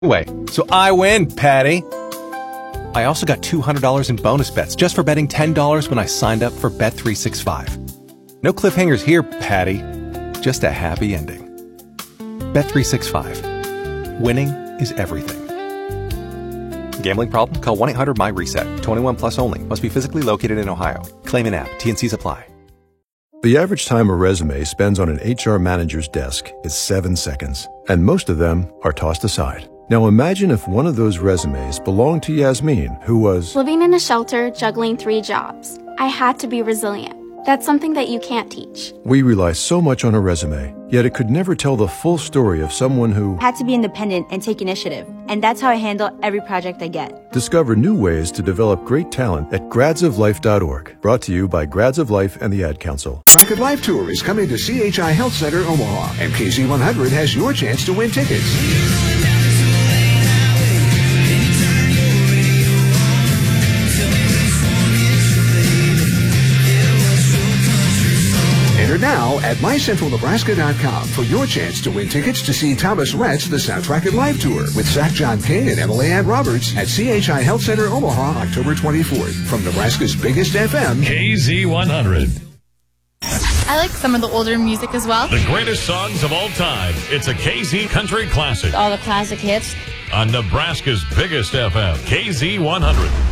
Anyway, so I win, Patty. I also got $200 in bonus bets just for betting $10 when I signed up for Bet365. No cliffhangers here, Patty. Just a happy ending. Bet365. Winning is everything. Gambling problem? Call 1-800-MY-RESET. 21 plus only. Must be physically located in Ohio. Claim in app. T&Cs apply. The average time a resume spends on an HR manager's desk is 7 seconds, and most of them are tossed aside. Now imagine if one of those resumes belonged to Yasmin, who was living in a shelter, juggling 3 jobs. I had to be resilient. That's something that you can't teach. We rely so much on a resume, yet it could never tell the full story of someone who had to be independent and take initiative. And that's how I handle every project I get. Discover new ways to develop great talent at gradsoflife.org. Brought to you by Grads of Life and the Ad Council. Bracket Life Tour is coming to CHI Health Center, Omaha, and KZ100 has your chance to win tickets. Enter now at mycentralnebraska.com for your chance to win tickets to see Thomas Rhett's The Soundtrack at Live Tour with Zach John King and Emily Ann Roberts at CHI Health Center, Omaha, October 24th. From Nebraska's biggest FM, KZ100. I like some of the older music as well. The greatest songs of all time. It's a KZ Country Classic. All the classic hits. On Nebraska's biggest FM, KZ100.